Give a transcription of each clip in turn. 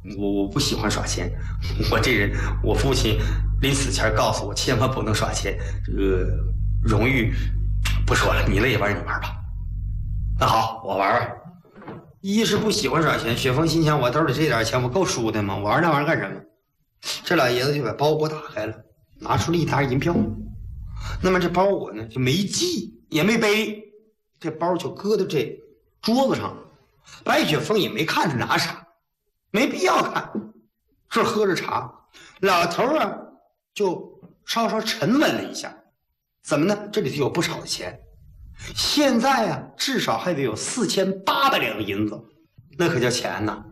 我不喜欢耍钱，我这人，我父亲临死前告诉我，千万不能耍钱。这个荣誉不说了，你乐意玩你玩吧。那好，我玩玩。一是不喜欢耍钱，雪峰心想我兜里这点钱我够输的吗？我玩那玩意儿干什么？这老爷子就把包裹打开了，拿出了一沓银票。那么这包裹呢就没系也没背，这包就搁在这桌子上。白雪峰也没看着拿啥，没必要看，这喝着茶，老头啊就稍稍沉稳了一下。怎么呢？这里头有不少的钱，现在啊至少还得有4800两银子，那可叫钱呐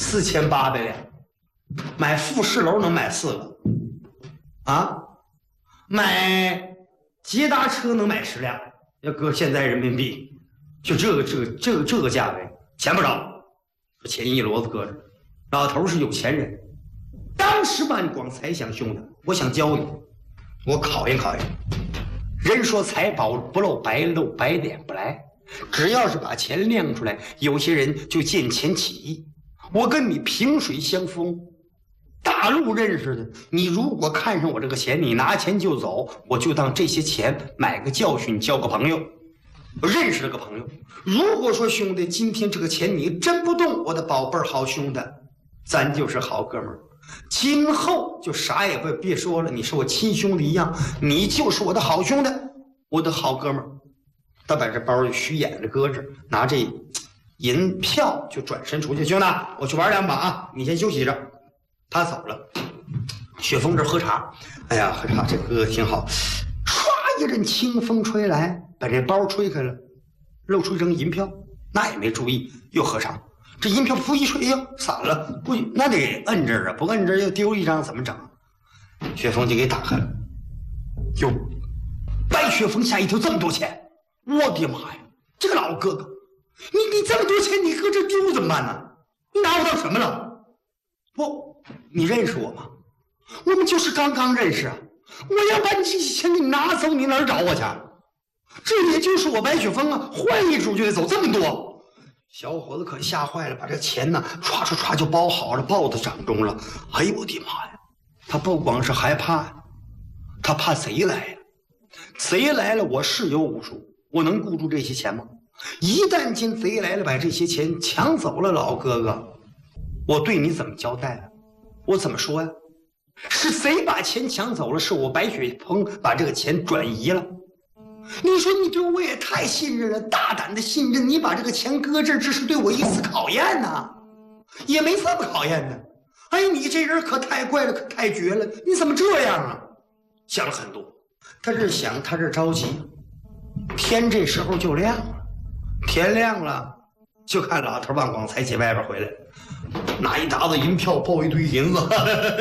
！4800两，买复式楼能买4个，啊，买捷达车能买10辆，要搁现在人民币，就这个价位，钱不少，钱一摞子搁着。老头是有钱人，当时万广才想兄弟，我想教你，我考验考验。人说财宝不露白，露白脸不来。只要是把钱亮出来，有些人就见钱起意。我跟你萍水相逢，大陆认识的，你如果看上我这个钱，你拿钱就走，我就当这些钱买个教训，交个朋友。我认识了个朋友，如果说兄弟今天这个钱你真不动，我的宝贝儿好兄弟，咱就是好哥们儿，今后就啥也别说了，你是我亲兄弟一样，你就是我的好兄弟，我的好哥们儿。他把这包虚掩着搁着，拿这银票就转身出去，兄弟，我去玩2把啊，你先休息着。他走了，雪峰这喝茶，哎呀，喝茶这歌挺好。唰，一阵清风吹来，把这包吹开了，露出一张银票，那也没注意，又喝茶。这银票噗一吹，呀，散了，不，那得摁这儿啊，不摁这儿又丢一张，怎么整？雪峰就给打开了。哟，白雪峰吓一跳，这么多钱！我的妈呀，这个老哥哥，你这么多钱，你搁这丢怎么办呢？你拿我当什么了？不，你认识我吗？我们就是刚刚认识啊！我要把你这些钱给你拿走，你哪儿找我去？这也就是我白雪峰啊，换一主就得走这么多。小伙子可吓坏了，把这钱呢唰唰唰就包好了，抱在掌中了。哎呦我的妈呀！他不光是害怕，他怕贼来呀！贼来了，我事有五术，我能顾住这些钱吗？一旦见贼来了，把这些钱抢走了，老哥哥，我对你怎么交代啊？我怎么说呀？是贼把钱抢走了，是我白雪峰把这个钱转移了。你说你对我也太信任了，大胆的信任，你把这个钱搁这儿，这是对我一次考验呐，也没这么考验的。哎，你这人可太怪了，可太绝了，你怎么这样啊？想了很多，他这想，他这着急。天这时候就亮了，天亮了，就看老头万广才从外边回来，拿一沓子银票，抱一堆银子，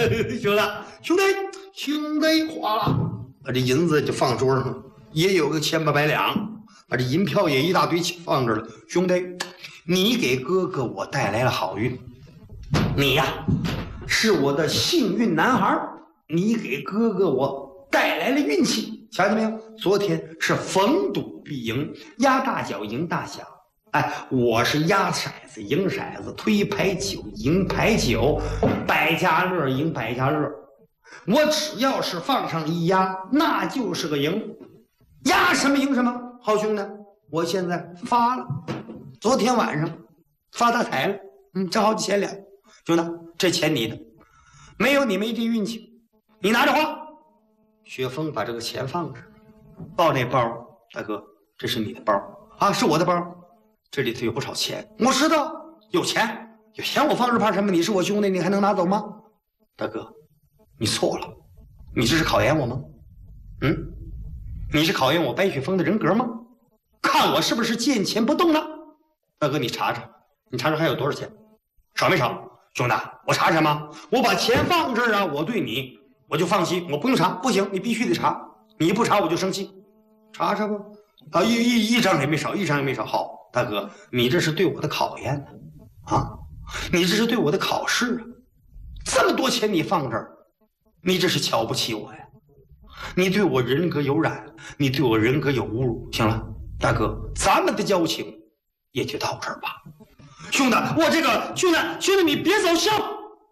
兄弟，哗啦，把这银子就放桌上了。也有个1800两，把这银票也一大堆放这了。兄弟，你给哥哥我带来了好运，你呀是我的幸运男孩，你给哥哥我带来了运气。瞧见没有？昨天是逢赌必赢，压大脚赢大小。哎，我是压骰子赢骰子，推牌九赢牌九，百家乐赢百家乐。我只要是放上一压，那就是个赢。压什么赢什么，好兄弟，我现在发了，昨天晚上发大财了，挣好几千两，兄弟，这钱你的，没有你没这运气，你拿着花。雪峰把这个钱放这儿，抱这包，大哥，这是你的包啊，是我的包，这里头有不少钱，我知道有钱，有钱我放这怕什么？你是我兄弟，你还能拿走吗？大哥，你错了，你这是考验我吗？你是考验我白雪峰的人格吗？看我是不是见钱不动呢？大哥，你查查还有多少钱，少没少？兄弟，我查什么？我把钱放这儿啊，我对你我就放心，我不用查，不行，你必须得查，你不查我就生气。查查吧。啊，一张也没少，一张也没少。好，大哥，你这是对我的考验呢，啊，你这是对我的考试啊。这么多钱你放这儿，你这是瞧不起我呀？你对我人格有染，你对我人格有侮辱。行了，大哥，咱们的交情也就到这儿吧。兄弟，兄弟，你别走，行，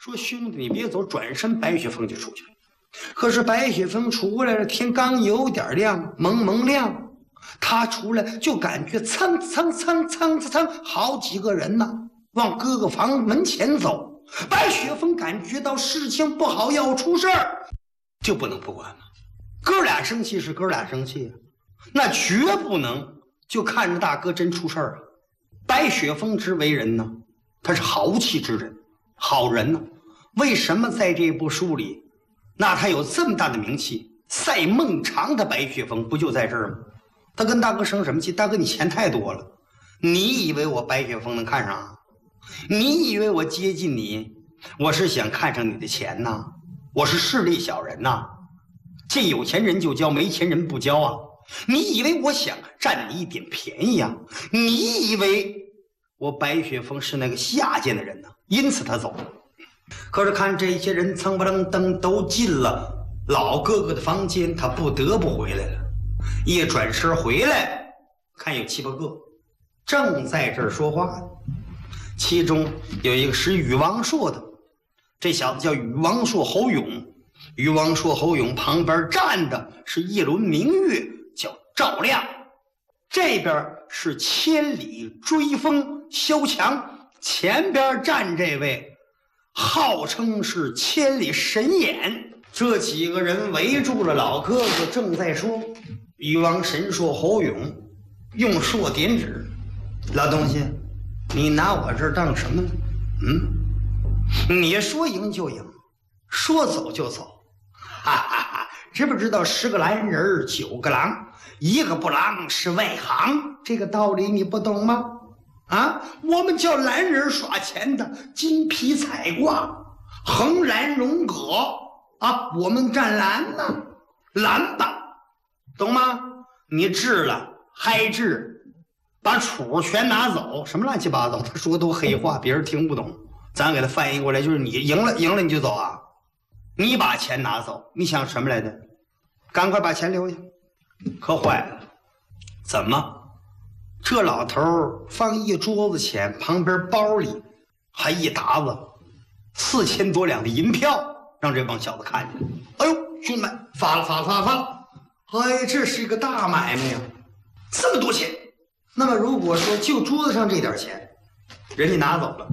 说兄弟你别走，转身白雪凤就出去了。可是白雪凤出来了，天刚有点亮，蒙蒙亮，他出来就感觉蹭蹭蹭蹭蹭蹭，好几个人呢往各个房门前走。白雪凤感觉到事情不好，要出事儿，就不能不管吗？哥俩生气是哥俩生气啊，那绝不能就看着大哥真出事儿啊。白雪凤之为人呢，他是豪气之人，好人呢。为什么在这部书里，那他有这么大的名气？赛孟尝的白雪凤不就在这儿吗？他跟大哥生什么气？大哥你钱太多了，你以为我白雪凤能看上啊？你以为我接近你，我是想看上你的钱呐？我是势利小人呐，见有钱人就交，没钱人不交啊！你以为我想占你一点便宜啊？你以为我白雪凤是那个下贱的人呢？因此他走了。可是看这些人蹭不楞登都进了老哥哥的房间，他不得不回来了。一转身回来，看有7、8个正在这儿说话呢。其中有一个是禹王朔的，这小子叫禹王朔侯勇。禹王朔侯勇旁边站的是一轮明月，叫赵亮。这边是千里追风萧强，前边站这位号称是千里神眼。这几个人围住了老哥哥，正在说。禹王神朔侯勇用朔点指：老东西，你拿我这儿当什么呢？你说赢就赢，说走就走，哈哈哈！知不知道10个蓝人9个狼，1个不狼是外行？这个道理你不懂吗？啊，我们叫蓝人耍钱的，金皮彩挂，横蓝荣葛啊，我们占蓝呢，蓝吧，懂吗？你治了嗨治，把楚全拿走，什么乱七八糟，他说都黑话，别人听不懂。咱给他翻译过来，就是你赢了你就走啊！你把钱拿走，你想什么来着？赶快把钱留下。可坏了，怎么？这老头放一桌子钱，旁边包里还一沓子4000多两的银票，让这帮小子看见了。哎呦，兄弟们，发了！哎，这是一个大买卖呀，这么多钱。那么如果说就桌子上这点钱，人家拿走了，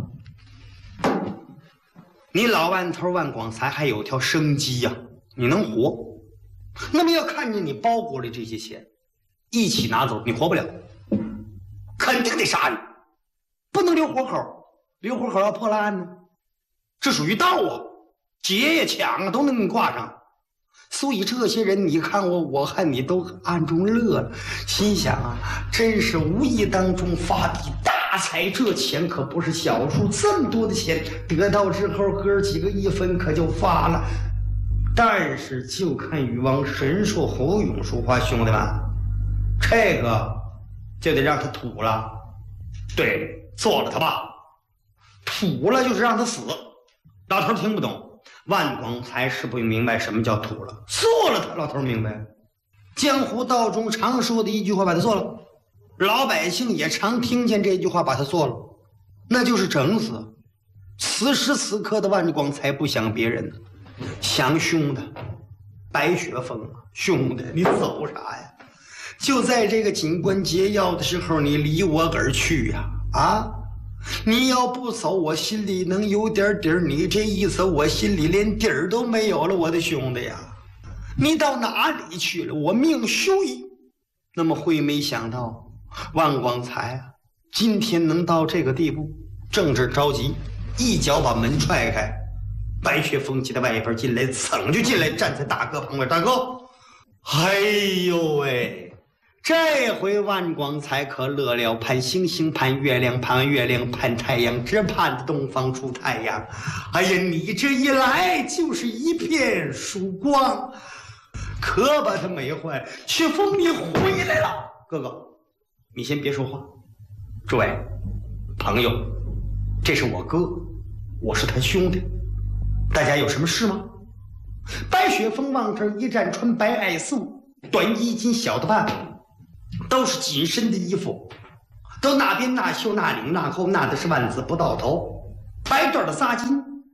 你老万头万广才还有条生机呀，你能活。那么要看见你包裹里这些钱一起拿走，你活不了，肯定得杀你，不能留活口，留活口要破了案呢，这属于盗啊，劫呀抢啊都能给你挂上。所以这些人你看我看你都暗中乐了，心想啊，真是无意当中发笔大财，这钱可不是小数，这么多的钱得到之后哥几个一分可就发了。但是就看禹王神朔侯勇说话，兄弟们，这个就得让他土了，对，做了他吧，土了就是让他死。老头听不懂，万广才是不明白什么叫土了，做了他老头明白。江湖道中常说的一句话，把他做了，老百姓也常听见这句话，把他做了，那就是整死。此时此刻的万广才不想别人，想兄弟白雪凤啊，兄弟你走啥呀？就在这个紧关节要的时候，你离我而去呀！啊，你要不走，我心里能有点底儿，你这一走，我心里连底儿都没有了，我的兄弟呀！你到哪里去了？我命虚。那么会没想到万广才啊，今天能到这个地步，正是着急，一脚把门踹开，白雪凤急在外边进来，噌就进来，站在大哥旁边。大哥，哎呦喂！这回万广才可乐了，盼星星盼月亮，盼月亮盼太阳，只盼东方出太阳。哎呀，你这一来就是一片曙光，可把他美坏。雪凤你回来了。哥哥你先别说话，诸位朋友，这是我哥，我是他兄弟，大家有什么事吗？白雪凤往这一站，穿白矮素，短衣襟，小的半，都是紧身的衣服，都那边那袖那领那后，那的是万字不到头，白缎的纱巾，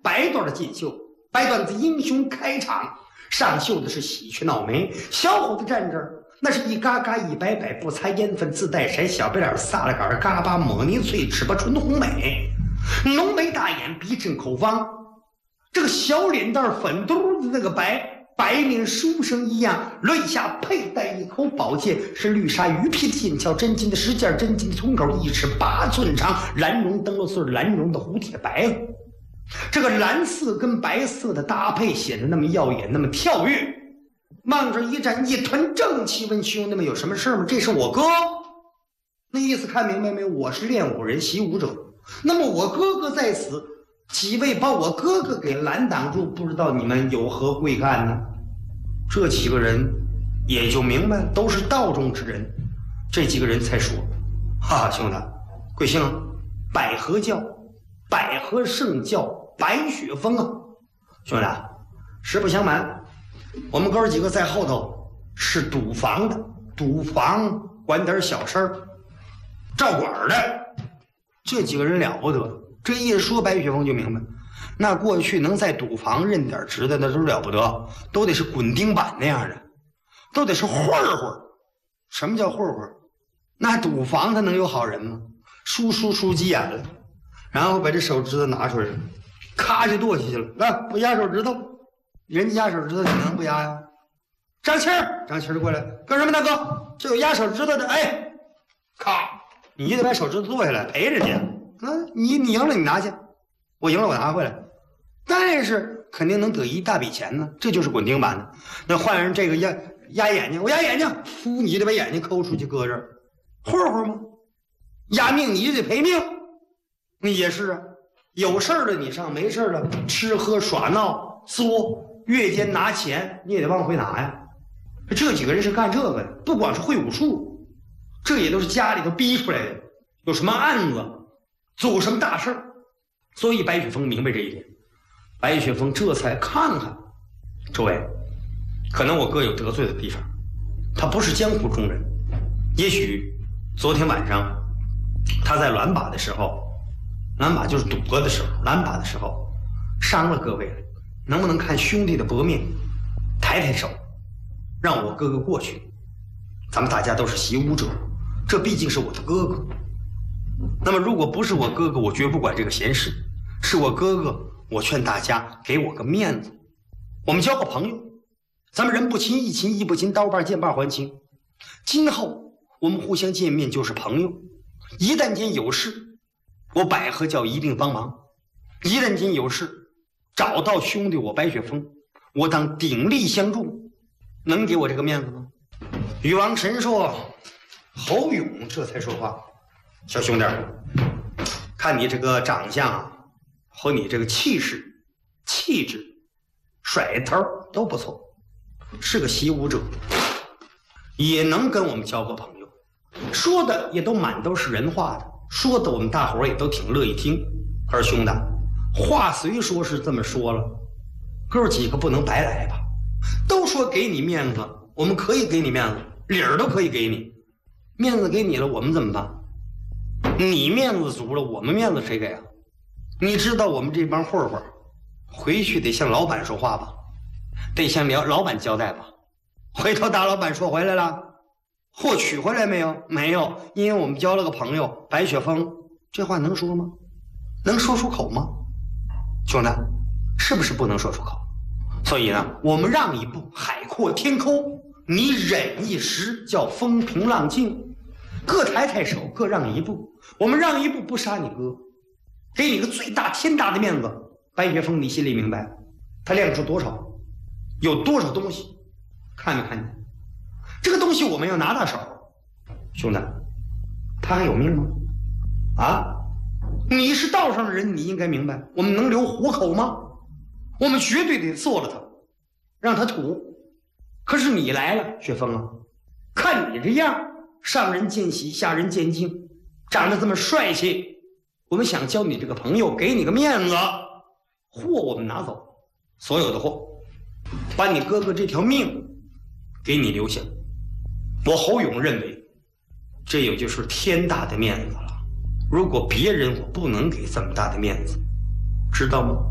白段的锦绣，白段子英雄开场，上绣的是喜鹊闹眉，小伙子站这儿，那是一嘎嘎一摆摆，不擦烟粉自带色，小白脸撒了杆，嘎巴抹泥翠，齿巴唇红美，浓眉大眼，鼻正口方，这个小脸蛋粉嘟的那个白面书生一样，肋下佩戴一口宝剑，是绿纱鱼皮剑鞘，真金的10件，真金的铜口，1尺8寸长，蓝绒灯笼穗，蓝绒的蝴蝶白。这个蓝色跟白色的搭配显得那么耀眼，那么跳跃。望着一站，一团正气，问兄弟们有什么事吗？这是我哥。那意思看明白没有？我是练武人，习武者。那么我哥哥在此，几位把我哥哥给拦挡住，不知道你们有何贵干呢？这几个人也就明白，都是道中之人。这几个人才说：“哈哈，兄弟，贵姓啊？百合教，百合圣教白雪峰啊！兄弟，实不相瞒，我们哥几个在后头是赌房的，赌房管点小事儿，照管的。这几个人了不得，这一说白雪峰就明白。”那过去能在赌房认点职的，那都了不得，都得是滚钉板那样的，都得是混混。什么叫混混？那赌房他能有好人吗？输急眼了，然后把这手指头拿出来，咔就剁下去了。来，不压手指头，人家压手指头，你能不压呀？张青儿过来，干什么？大哥，这有压手指头的，哎，咔，你得把手指头剁下来赔人家。你赢了，你拿去。我赢了，我拿回来，但是肯定能得一大笔钱呢，这就是滚钉板的。那换人这个压眼睛，我压眼睛，噗，你得把眼睛抠出去搁这儿，混混吗？压命你就得赔命，那也是啊。有事儿了你上，没事了吃喝耍闹作，月间拿钱你也得往回拿呀。这几个人是干这个的，不光是会武术，这也都是家里头逼出来的，有什么案子，做什么大事儿。所以白雪峰明白这一点，白雪峰这才看看周围，可能我哥有得罪的地方，他不是江湖中人，也许昨天晚上他在蓝把的时候，蓝把就是赌博的时候，蓝把的时候伤了各位了，能不能看兄弟的薄面，抬抬手，让我哥哥过去？咱们大家都是习武者，这毕竟是我的哥哥。那么如果不是我哥哥，我绝不管这个闲事，是我哥哥，我劝大家给我个面子，我们交个朋友，咱们人不亲义亲，义不亲刀把剑把还情，今后我们互相见面就是朋友，一旦间有事，我百合教一定帮忙，一旦间有事找到兄弟我白雪峰，我当鼎力相助，能给我这个面子吗？禹王神说，侯勇这才说话，小兄弟，看你这个长相啊，和你这个气势、气质、甩头都不错，是个习武者，也能跟我们交个朋友，说的也都满都是人话的，说的我们大伙儿也都挺乐意听。可是兄弟，话虽说是这么说了，哥几个不能白来吧？都说给你面子，我们可以给你面子，理儿都可以给你，面子给你了，我们怎么办？你面子足了，我们面子谁给啊？你知道我们这帮混混回去得向老板说话吧，得向老板交代吧。回头大老板说回来了，货取回来没有？没有，因为我们交了个朋友白雪峰，这话能说吗？能说出口吗？兄弟，是不是不能说出口？所以呢，我们让一步，海阔天空，你忍一时，叫风平浪静，各抬抬手，各让一步。我们让一步，不杀你哥，给你个最大天大的面子。白雪峰，你心里明白，他亮出多少，有多少东西，看没看见？这个东西我们要拿到手，兄弟，他还有命吗？啊，你是道上的人，你应该明白，我们能留活口吗？我们绝对得做了他，让他吐。可是你来了，雪峰啊，看你这样，上人见喜，下人见敬，长得这么帅气，我们想交你这个朋友，给你个面子，货我们拿走，所有的货，把你哥哥这条命给你留下。我侯勇认为，这也就是天大的面子了。如果别人我不能给这么大的面子，知道吗？